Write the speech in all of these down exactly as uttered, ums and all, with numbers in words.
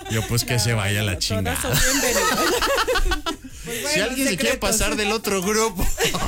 Yo pues que se vaya a la chingada. Todas son bienvenidas. Pues bueno, Si alguien se quiere secretos. pasar del otro grupo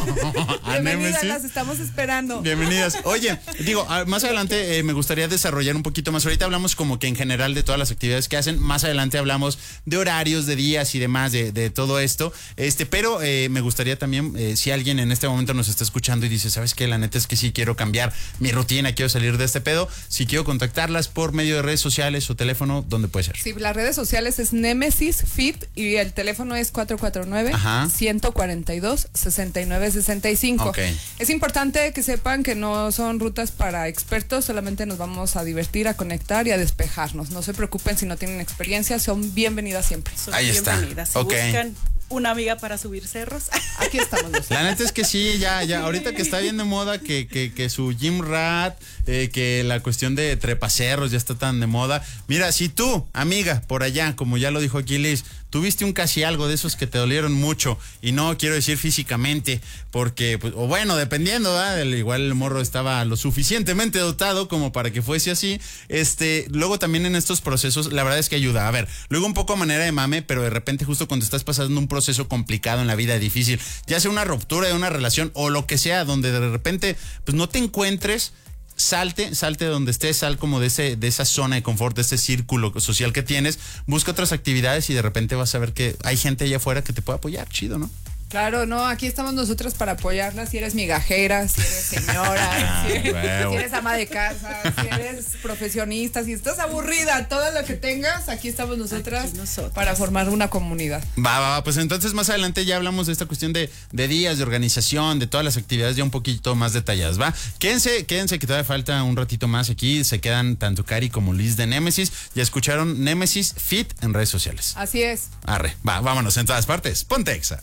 a Bienvenidas, Némesis, las estamos esperando. bienvenidas. Oye, digo, a- más adelante eh, me gustaría desarrollar un poquito más. Ahorita hablamos como que en general de todas las actividades que hacen. Más adelante hablamos de horarios, de días y demás, de, de todo esto. Este, pero eh, me gustaría también, eh, si alguien en este momento nos está escuchando y dice, ¿sabes qué? La neta es que sí quiero cambiar mi rutina, quiero salir de este pedo. Si quiero contactarlas por medio de redes sociales o teléfono, ¿dónde puede ser? Sí, las redes sociales es Némesis Fit y el teléfono es cuatro cuatro nueve, Ajá. uno cuatro dos, seis nueve seis cinco. Ok. Es importante que sepan que no son rutas para expertos, solamente nos vamos a divertir, a conectar y a despejarnos. No se preocupen si no tienen experiencia, son bienvenidas siempre. Son Ahí está. bienvenidas. Si Ok. buscan una amiga para subir cerros. Aquí estamos nosotros. La neta es que sí, ya, ya, ahorita que está bien de moda que, que, que su gym rat, eh, que la cuestión de trepacerros ya está tan de moda. Mira, si tú, amiga, por allá, como ya lo dijo aquí Liz, tuviste un casi algo de esos que te dolieron mucho, y no quiero decir físicamente, porque, pues, o bueno, dependiendo, ¿verdad? El- igual el morro estaba lo suficientemente dotado como para que fuese así. Este, luego también en estos procesos, la verdad es que ayuda. A ver, luego un poco a manera de mame, pero de repente justo cuando estás pasando un proceso complicado en la vida, difícil, ya sea una ruptura de una relación o lo que sea, donde de repente, pues no te encuentres. Salte, salte de donde estés, sal como de ese, de esa zona de confort, de ese círculo social que tienes, busca otras actividades y de repente vas a ver que hay gente allá afuera que te puede apoyar, chido, ¿no? Claro, no, aquí estamos nosotras para apoyarlas. Si eres migajera, si eres señora, si eres, Huevo. si eres ama de casa, si eres profesionista, si estás aburrida, todo lo que tengas, aquí estamos nosotras, Aquí nosotras. para formar una comunidad. Va, va, va, pues entonces más adelante ya hablamos de esta cuestión de, de días, de organización, de todas las actividades ya un poquito más detalladas, ¿va? Quédense, quédense que todavía falta un ratito más aquí, se quedan tanto Cari como Liz de Némesis, ya escucharon Némesis Fit en redes sociales. Así es. Arre, va, vámonos en todas partes, ponte Exa.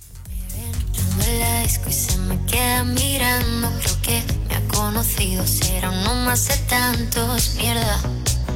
Entrando en la disco y se me queda mirando. Creo que me ha conocido, será uno más de tantos. Mierda,